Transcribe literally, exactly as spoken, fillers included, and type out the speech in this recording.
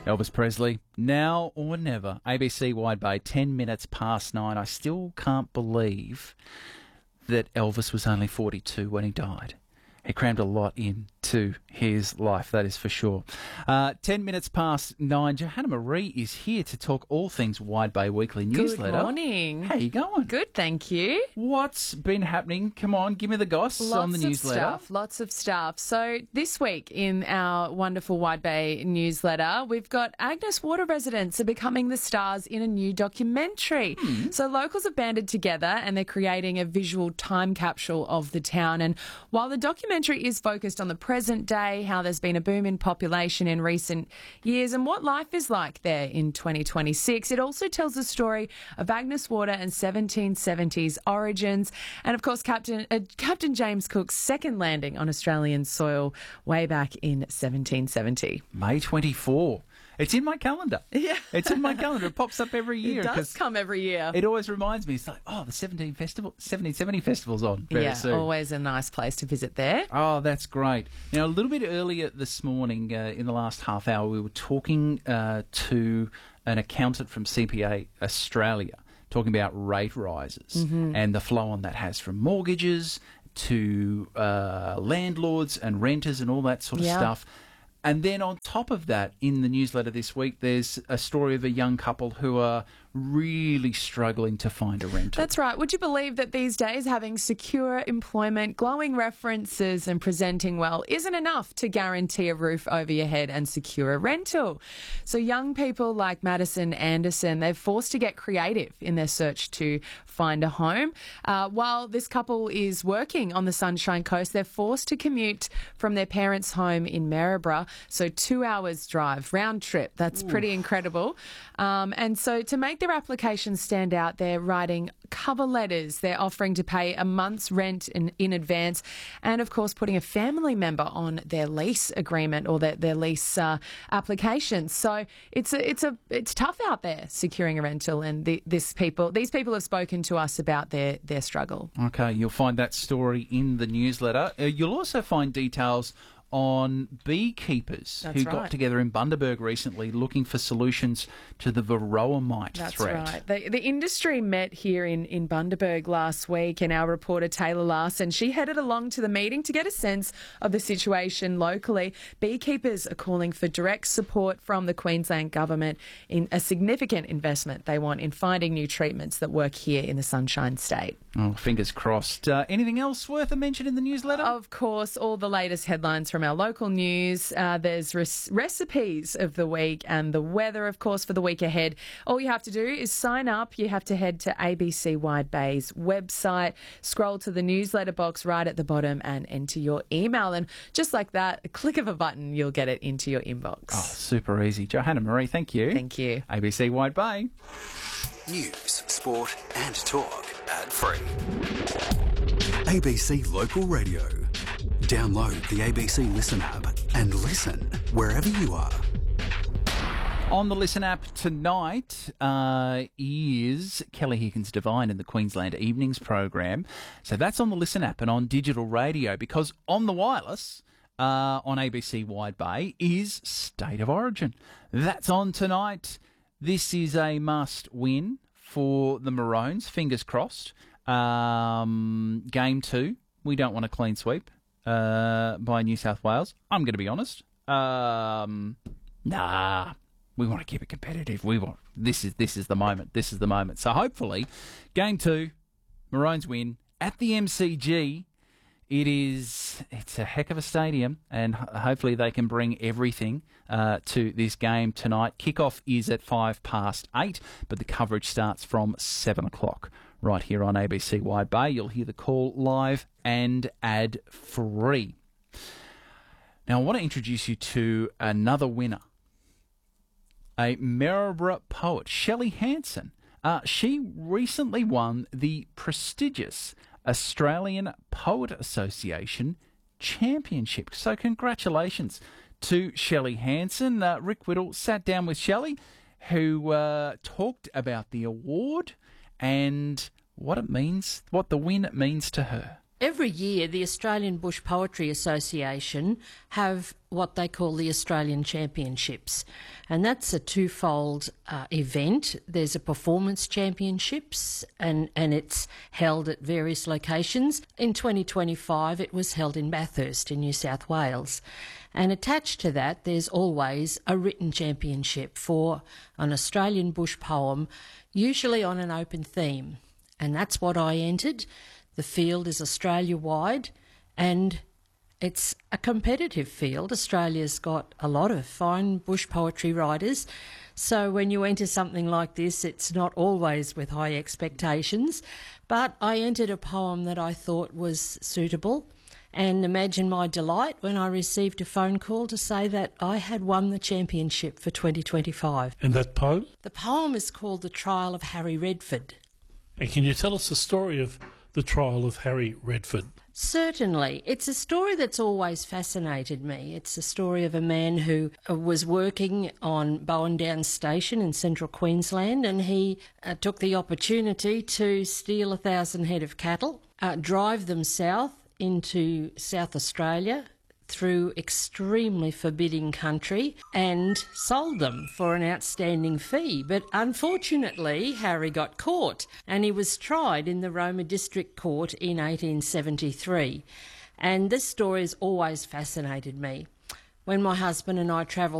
Elvis Presley, now or never. A B C Wide Bay, ten minutes past nine. I still can't believe that Elvis was only forty-two when he died. He crammed a lot into his life, that is for sure. Uh, ten minutes past nine. Johanna Marie is here to talk all things Wide Bay Weekly newsletter. Good morning. How you going? Good, thank you. What's been happening? Come on, give me the goss Lots on the of newsletter. Stuff, lots of stuff. So this week in our wonderful Wide Bay newsletter, we've got Agnes Water residents are becoming the stars in a new documentary. Hmm. So locals have banded together and they're creating a visual time capsule of the town. And while the documentary is focused on the present day, how there's been a boom in population in recent years and what life is like there in twenty twenty-six. It also tells the story of Agnes Water and seventeen seventies origins and, of course, Captain uh, Captain James Cook's second landing on Australian soil way back in seventeen seventy. May twenty-fourth. It's in my calendar. Yeah. It's in my calendar. It pops up every year. It does come every year. It always reminds me. It's like, oh, the seventeen festival, seventeen seventy festival's on very yeah, soon. always a nice place to visit there. Oh, that's great. Now, a little bit earlier this morning, uh, in the last half hour, we were talking uh, to an accountant from C P A Australia, talking about rate rises Mm-hmm. and the flow on that has from mortgages to uh, landlords and renters and all that sort of Yeah. stuff. And then on top of that, in the newsletter this week, there's a story of a young couple who are really struggling to find a rental. That's right. Would you believe that these days having secure employment, glowing references and presenting well isn't enough to guarantee a roof over your head and secure a rental? So young people like Madison Anderson, they're forced to get creative in their search to find a home. Uh, while this couple is working on the Sunshine Coast, they're forced to commute from their parents' home in Maryborough. So two hours drive, round trip. That's Ooh. pretty incredible. Um, and so to make their applications stand out, they're writing cover letters. They're offering to pay a month's rent in, in advance and, of course, putting a family member on their lease agreement or their, their lease uh, application. So it's a, it's a it's tough out there securing a rental, and the, this people these people have spoken to us about their, their struggle. Okay, you'll find that story in the newsletter. Uh, you'll also find details on beekeepers That's who right. got together in Bundaberg recently looking for solutions to the varroa mite That's threat. right. The, the industry met here in, in Bundaberg last week, and our reporter Taylor Larson, she headed along to the meeting to get a sense of the situation locally. Beekeepers are calling for direct support from the Queensland government in a significant investment they want in finding new treatments that work here in the Sunshine State. Oh, fingers crossed. Uh, anything else worth a mention in the newsletter? Of course, all the latest headlines from our local news. Uh, there's res- recipes of the week and the weather, of course, for the week ahead. All you have to do is sign up. You have to head to A B C Wide Bay's website, scroll to the newsletter box right at the bottom and enter your email. And just like that, a click of a button, you'll get it into your inbox. Oh, super easy. Johanna Marie, thank you. Thank you. A B C Wide Bay. News, sport and talk ad free. A B C Local Radio. Download the A B C Listen app and listen wherever you are. On the Listen app tonight uh, is Kelly Higgins Divine in the Queensland Evenings program. So that's on the Listen app and on digital radio, because on the wireless uh, on A B C Wide Bay is State of Origin. That's on tonight. This is a must win for the Maroons, fingers crossed. Um, game two, we don't want a clean sweep uh, by New South Wales. I'm going to be honest. Um, nah. We want to keep it competitive. We want this is this is the moment. This is the moment. So hopefully, game two, Maroons win at the M C G. It is it's a heck of a stadium, and ho- hopefully they can bring everything uh, to this game tonight. Kickoff is at five past eight, but the coverage starts from seven o'clock right here on A B C Wide Bay. You'll hear the call live and ad free. Now I want to introduce you to another winner. A Maryborough poet, Shelley Hanson. Uh, she recently won the prestigious Australian Poet Association Championship. So congratulations to Shelley Hanson. Uh, Rick Whittle sat down with Shelley, who uh, talked about the award and what it means, what the win means to her. Every year, the Australian Bush Poetry Association have what they call the Australian Championships, and that's a twofold uh, event. There's a performance championships, and, and it's held at various locations. In twenty twenty-five, it was held in Bathurst in New South Wales. And attached to that, there's always a written championship for an Australian bush poem, usually on an open theme. And that's what I entered. The field is Australia-wide, and it's a competitive field. Australia's got a lot of fine bush poetry writers, so when you enter something like this, it's not always with high expectations. But I entered a poem that I thought was suitable, and imagine my delight when I received a phone call to say that I had won the championship for twenty twenty-five. And that poem? The poem is called The Trial of Harry Redford. And can you tell us the story of the trial of Harry Redford? Certainly. It's a story that's always fascinated me. It's a story of a man who was working on Bowen Downs Station in central Queensland, and he uh, took the opportunity to steal a thousand head of cattle, uh, drive them south into South Australia through extremely forbidding country, and sold them for an outstanding fee. But unfortunately, Harry got caught, and he was tried in the Roma District Court in eighteen seventy-three. And this story has always fascinated me. When my husband and I travelled